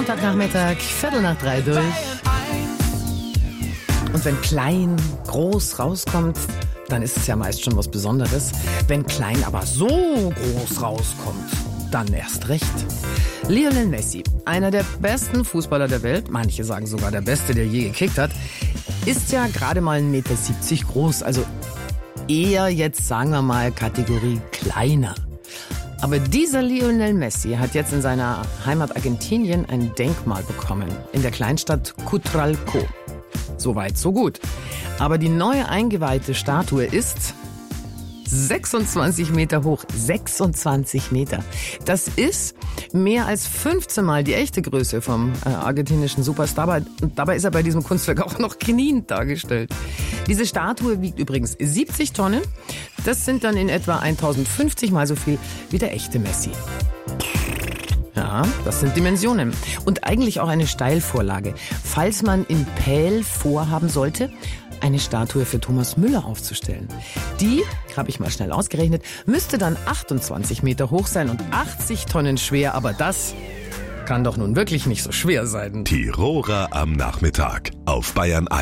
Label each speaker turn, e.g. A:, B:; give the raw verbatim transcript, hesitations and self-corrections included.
A: Montagnachmittag, Viertel nach drei durch. Und wenn klein, groß rauskommt, dann ist es ja meist schon was Besonderes. Wenn klein aber so groß rauskommt, dann erst recht. Lionel Messi, einer der besten Fußballer der Welt, manche sagen sogar der Beste, der je gekickt hat, ist ja gerade mal eins Komma siebzig Meter groß, also eher jetzt, sagen wir mal, Kategorie kleiner. Aber dieser Lionel Messi hat jetzt in seiner Heimat Argentinien ein Denkmal bekommen, in der Kleinstadt Cutralcó. Soweit, so gut. Aber die neue eingeweihte Statue ist sechsundzwanzig Meter hoch. sechsundzwanzig Meter. Das ist mehr als fünfzehn Mal die echte Größe vom äh, argentinischen Superstar. Und dabei ist er bei diesem Kunstwerk auch noch kniend dargestellt. Diese Statue wiegt übrigens siebzig Tonnen. Das sind dann in etwa tausendfünfzig Mal so viel wie der echte Messi. Ja, das sind Dimensionen. Und eigentlich auch eine Steilvorlage. Falls man in Pähl vorhaben sollte, eine Statue für Thomas Müller aufzustellen. Die, habe ich mal schnell ausgerechnet, müsste dann achtundzwanzig Meter hoch sein und achtzig Tonnen schwer. Aber das kann doch nun wirklich nicht so schwer sein.
B: Tiroler am Nachmittag auf Bayern eins.